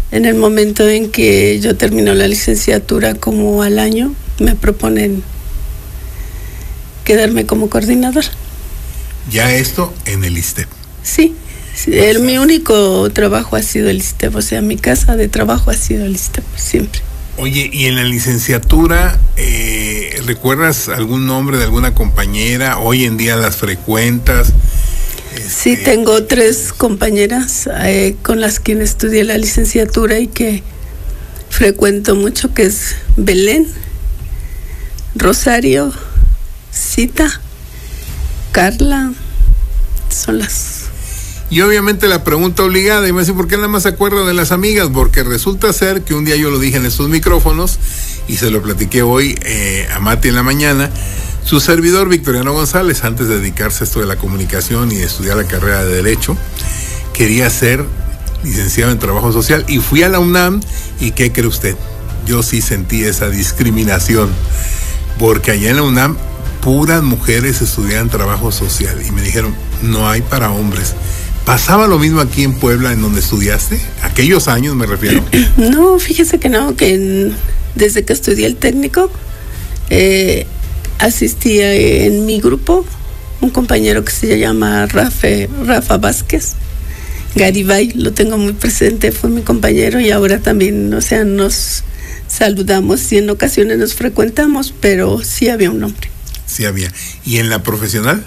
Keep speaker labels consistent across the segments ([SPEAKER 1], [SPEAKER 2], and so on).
[SPEAKER 1] En el momento en que yo termino la licenciatura, como al año, me proponen quedarme como coordinadora.
[SPEAKER 2] Ya esto en el ISSSTEP.
[SPEAKER 1] Sí, mi único trabajo ha sido el ISSSTEP, o sea, mi casa de trabajo ha sido el ISSSTEP, siempre.
[SPEAKER 2] Oye, y en la licenciatura, ¿recuerdas algún nombre de alguna compañera? ¿Hoy en día las frecuentas?
[SPEAKER 1] Sí, tengo 3 compañeras con las que estudié la licenciatura y que frecuento mucho, que es Belén, Rosario, Cita, Carla, son las...
[SPEAKER 2] Y obviamente la pregunta obligada, y me dice, ¿por qué nada más se acuerda de las amigas? Porque resulta ser que un día yo lo dije en estos micrófonos y se lo platiqué hoy a Mati en la mañana. Su servidor, Victoriano González, antes de dedicarse a esto de la comunicación y de estudiar la carrera de Derecho, quería ser licenciado en Trabajo Social y fui a la UNAM. ¿Y qué cree usted? Yo sí sentí esa discriminación, porque allá en la UNAM puras mujeres estudiaban Trabajo Social y me dijeron, no hay para hombres. ¿Pasaba lo mismo aquí en Puebla, en donde estudiaste? ¿Aquellos años me refiero?
[SPEAKER 1] No, fíjese que no, que desde que estudié el técnico, asistía en mi grupo un compañero que se llama Rafa Vázquez, Garibay, lo tengo muy presente, fue mi compañero y ahora también, o sea, nos saludamos y en ocasiones nos frecuentamos, pero sí había un hombre.
[SPEAKER 2] Sí había. ¿Y en la profesional?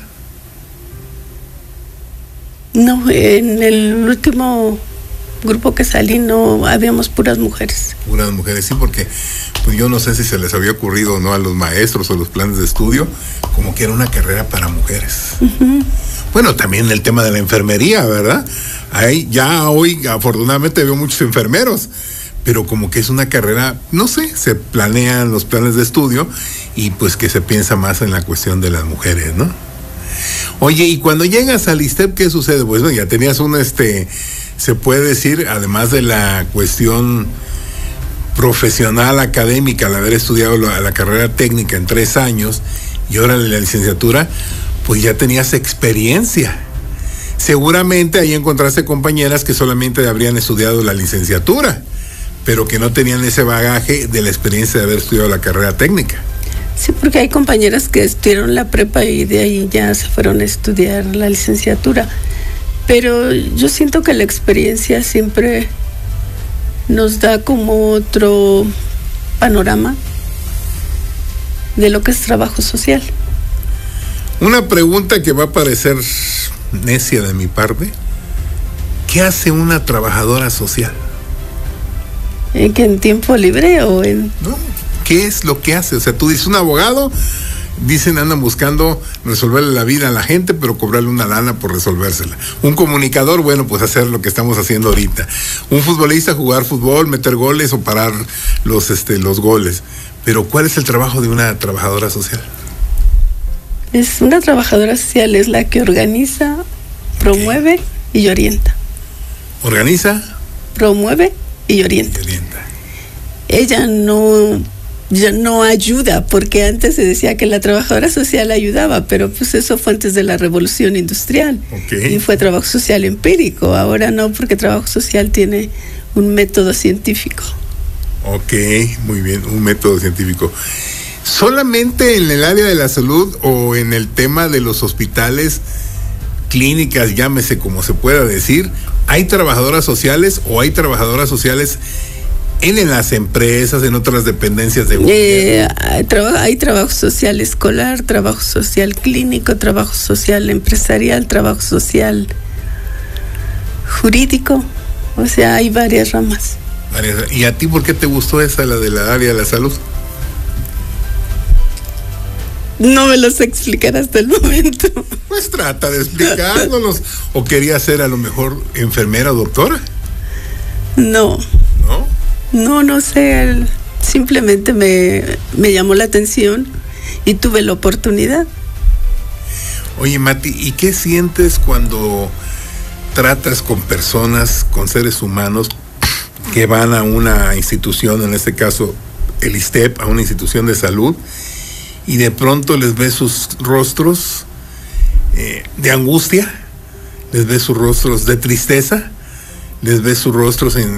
[SPEAKER 1] No, en el último grupo que salí no habíamos puras mujeres.
[SPEAKER 2] Puras mujeres, sí, porque pues yo no sé si se les había ocurrido o no a los maestros o los planes de estudio, como que era una carrera para mujeres. Uh-huh. Bueno, también el tema de la enfermería, ¿verdad? Ahí ya hoy afortunadamente veo muchos enfermeros, pero como que es una carrera, no sé, se planean los planes de estudio y pues que se piensa más en la cuestión de las mujeres, ¿no? Oye, y cuando llegas al ISSSTEP, ¿qué sucede? Pues bueno, ya tenías se puede decir, además de la cuestión profesional, académica, al haber estudiado la carrera técnica en 3 años y ahora la licenciatura, pues ya tenías experiencia. Seguramente ahí encontraste compañeras que solamente habrían estudiado la licenciatura, pero que no tenían ese bagaje de la experiencia de haber estudiado la carrera técnica.
[SPEAKER 1] Sí, porque hay compañeras que estudiaron la prepa y de ahí ya se fueron a estudiar la licenciatura. Pero yo siento que la experiencia siempre nos da como otro panorama de lo que es trabajo social.
[SPEAKER 2] Una pregunta que va a parecer necia de mi parte. ¿Qué hace una trabajadora social?
[SPEAKER 1] ¿Que en tiempo libre o en...?
[SPEAKER 2] No, ¿qué es lo que hace? O sea, tú dices, un abogado, dicen, andan buscando resolverle la vida a la gente, pero cobrarle una lana por resolvérsela. Un comunicador, bueno, pues hacer lo que estamos haciendo ahorita. Un futbolista, jugar fútbol, meter goles o parar los goles. Pero ¿cuál es el trabajo de una trabajadora social?
[SPEAKER 1] Es una trabajadora social, es la que organiza, promueve y orienta.
[SPEAKER 2] ¿Organiza?
[SPEAKER 1] Promueve y orienta. Ella no ayuda, porque antes se decía que la trabajadora social ayudaba, pero pues eso fue antes de la revolución industrial. Y fue trabajo social empírico. Ahora no, porque trabajo social tiene un método científico.
[SPEAKER 2] Ok, muy bien, un método científico. ¿Solamente en el área de la salud o en el tema de los hospitales, clínicas, llámese como se pueda decir, hay trabajadoras sociales o hay trabajadoras sociales en las empresas, en otras dependencias de gobierno?
[SPEAKER 1] Hay trabajo social escolar, trabajo social clínico, trabajo social empresarial, trabajo social jurídico, o sea, hay varias ramas.
[SPEAKER 2] ¿Y a ti por qué te gustó esa, la de la área de la salud?
[SPEAKER 1] No me lo sé explicar hasta el momento.
[SPEAKER 2] Pues trata de explicárnoslos. ¿O quería ser a lo mejor enfermera o doctora?
[SPEAKER 1] No.
[SPEAKER 2] ¿No?
[SPEAKER 1] No sé. Simplemente me llamó la atención y tuve la oportunidad.
[SPEAKER 2] Oye, Mati, ¿y qué sientes cuando tratas con personas, con seres humanos que van a una institución, en este caso el ISSSTEP, a una institución de salud, y de pronto les ves sus rostros de angustia, les ves sus rostros de tristeza, les ves sus rostros en